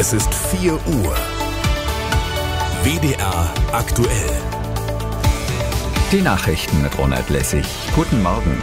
Es ist 4 Uhr. WDR aktuell. Die Nachrichten mit Ronald Lessig. Guten Morgen.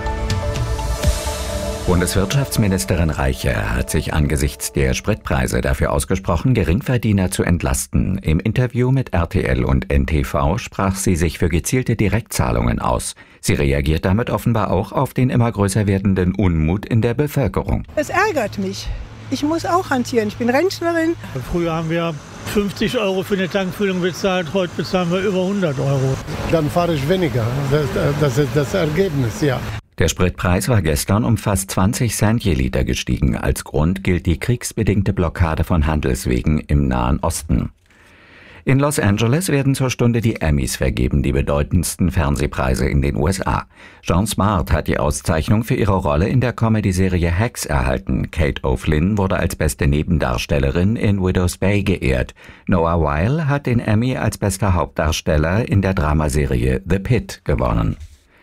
Bundeswirtschaftsministerin Reiche hat sich angesichts der Spritpreise dafür ausgesprochen, Geringverdiener zu entlasten. Im Interview mit RTL und NTV sprach sie sich für gezielte Direktzahlungen aus. Sie reagiert damit offenbar auch auf den immer größer werdenden Unmut in der Bevölkerung. Es ärgert mich. Ich muss auch hantieren. Ich bin Rentnerin. Früher haben wir 50 € für eine Tankfüllung bezahlt, heute bezahlen wir über 100 €. Dann fahre ich weniger. Das ist das Ergebnis, ja. Der Spritpreis war gestern um fast 20 Cent je Liter gestiegen. Als Grund gilt die kriegsbedingte Blockade von Handelswegen im Nahen Osten. In Los Angeles werden zur Stunde die Emmys vergeben, die bedeutendsten Fernsehpreise in den USA. Jean Smart hat die Auszeichnung für ihre Rolle in der Comedy-Serie Hacks erhalten. Kate O'Flynn wurde als beste Nebendarstellerin in Widow's Bay geehrt. Noah Wyle hat den Emmy als bester Hauptdarsteller in der Dramaserie The Pit gewonnen.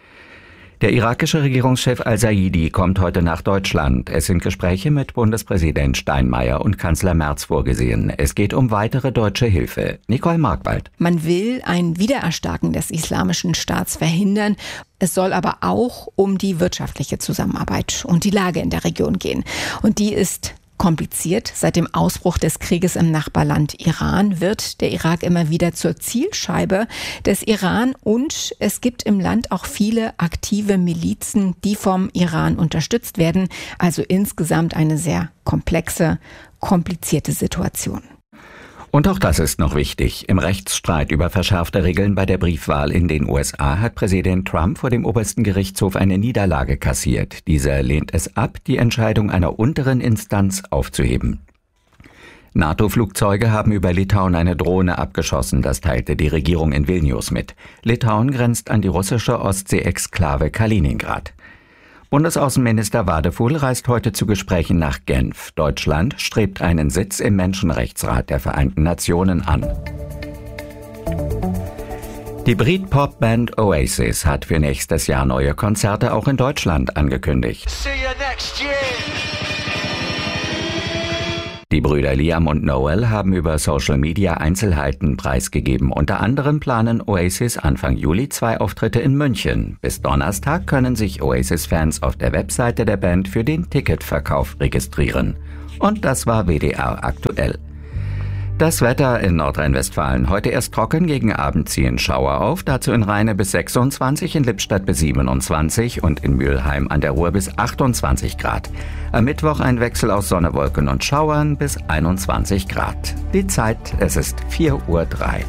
Der irakische Regierungschef al-Saidi kommt heute nach Deutschland. Es sind Gespräche mit Bundespräsident Steinmeier und Kanzler Merz vorgesehen. Es geht um weitere deutsche Hilfe. Nicole Markwald. Man will ein Wiedererstarken des Islamischen Staats verhindern. Es soll aber auch um die wirtschaftliche Zusammenarbeit und die Lage in der Region gehen. Und die ist kompliziert. Seit dem Ausbruch des Krieges im Nachbarland Iran wird der Irak immer wieder zur Zielscheibe des Iran und es gibt im Land auch viele aktive Milizen, die vom Iran unterstützt werden. Also insgesamt eine sehr komplexe, komplizierte Situation. Und auch das ist noch wichtig. Im Rechtsstreit über verschärfte Regeln bei der Briefwahl in den USA hat Präsident Trump vor dem obersten Gerichtshof eine Niederlage kassiert. Dieser lehnt es ab, die Entscheidung einer unteren Instanz aufzuheben. NATO-Flugzeuge haben über Litauen eine Drohne abgeschossen, das teilte die Regierung in Vilnius mit. Litauen grenzt an die russische Ostsee-Exklave Kaliningrad. Bundesaußenminister Wadefuhl reist heute zu Gesprächen nach Genf. Deutschland strebt einen Sitz im Menschenrechtsrat der Vereinten Nationen an. Die Brit-Pop-Band Oasis hat für nächstes Jahr neue Konzerte auch in Deutschland angekündigt. See you next year. Die Brüder Liam und Noel haben über Social Media Einzelheiten preisgegeben. Unter anderem planen Oasis Anfang Juli 2 Auftritte in München. Bis Donnerstag können sich Oasis-Fans auf der Webseite der Band für den Ticketverkauf registrieren. Und das war WDR aktuell. Das Wetter in Nordrhein-Westfalen. Heute erst trocken, gegen Abend ziehen Schauer auf. Dazu in Rheine bis 26, in Lippstadt bis 27 und in Mülheim an der Ruhr bis 28 Grad. Am Mittwoch ein Wechsel aus Sonne, Wolken und Schauern bis 21 Grad. Die Zeit, es ist 4:03 Uhr.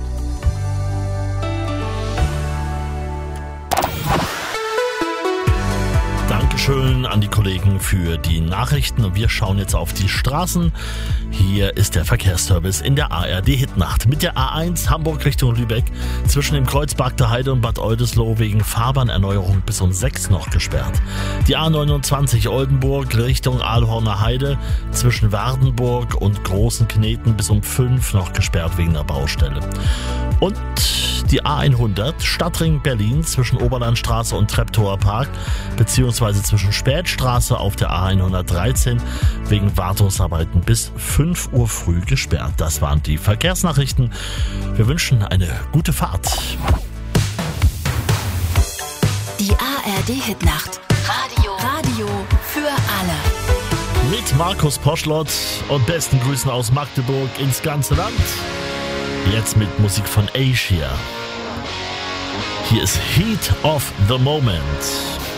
Dankeschön an die Kollegen für die Nachrichten und wir schauen jetzt auf die Straßen. Hier ist der Verkehrsservice in der ARD-Hitnacht mit der A1 Hamburg Richtung Lübeck zwischen dem Kreuz Bagda Heide und Bad Oldesloe wegen Fahrbahnerneuerung bis um 6 noch gesperrt. Die A29 Oldenburg Richtung Aalhorner Heide zwischen Wardenburg und Großen Kneten bis um 5 noch gesperrt wegen der Baustelle. Und die A100 Stadtring Berlin zwischen Oberlandstraße und Treptower Park beziehungsweise zwischen Spätstraße auf der A113 wegen Wartungsarbeiten bis 5 Uhr früh gesperrt. Das waren die Verkehrsnachrichten. Wir wünschen eine gute Fahrt. Die ARD-Hitnacht. Radio für alle. Mit Markus Poschlott und besten Grüßen aus Magdeburg ins ganze Land. Jetzt mit Musik von Asia. Hier ist Heat of the Moment.